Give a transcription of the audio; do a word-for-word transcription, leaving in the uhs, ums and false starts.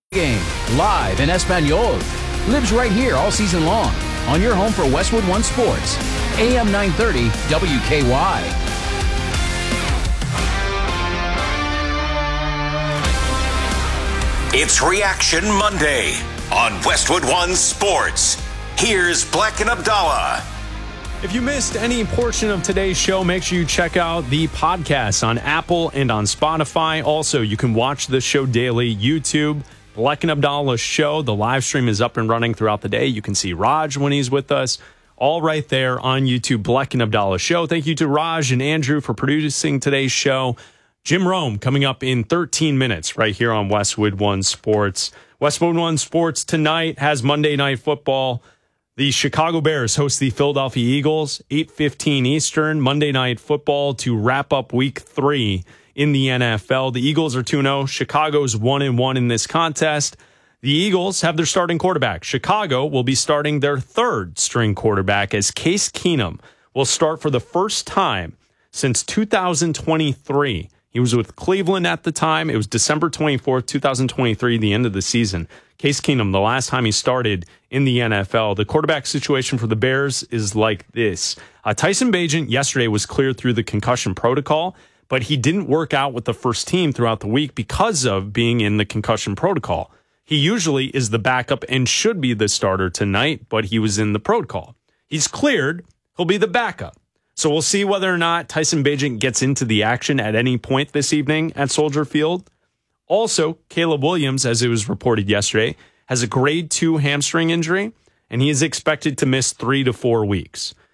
Game live in Espanol lives right here all season long on your home for Westwood One Sports, A M nine thirty W K Y. It's Reaction Monday on Westwood One Sports. Here's Black and Abdallah. If you missed any portion of today's show, make sure you check out the podcast on Apple and on Spotify. Also, you can watch the show daily, YouTube. Black and Abdallah show. The live stream is up and running throughout the day. You can see Raj when he's with us. All right there on YouTube, Black and Abdallah show. Thank you to Raj and Andrew for producing today's show. Jim Rome coming up in thirteen minutes right here on Westwood One Sports. Westwood One Sports tonight has Monday Night Football. The Chicago Bears host the Philadelphia Eagles, eight fifteen Eastern, Monday Night Football to wrap up week three in the N F L. The Eagles are two and oh. Chicago's one and one in this contest. The Eagles have their starting quarterback. Chicago will be starting their third string quarterback as Case Keenum will start for the first time since two thousand twenty-three. He was with Cleveland at the time. It was December twenty-fourth, twenty twenty-three, the end of the season. Case Keenum, the last time he started in the N F L. The quarterback situation for the Bears is like this. Uh, Tyson Bagent yesterday was cleared through the concussion protocol, but he didn't work out with the first team throughout the week because of being in the concussion protocol. He usually is the backup and should be the starter tonight, but he was in the protocol. He's cleared. He'll be the backup. So we'll see whether or not Tyson Bagent gets into the action at any point this evening at Soldier Field. Also, Caleb Williams, as it was reported yesterday, has a grade two hamstring injury, and he is expected to miss three to four weeks.